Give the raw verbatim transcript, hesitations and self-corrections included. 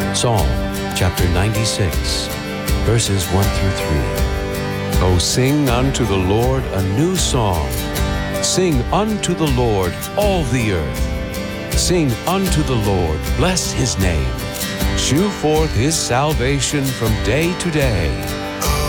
Psalm chapter ninety-six, verses one through three. O sing unto the Lord a new song. Sing unto the Lord all the earth. Sing unto the Lord, bless his name. Shew forth his salvation from day to day.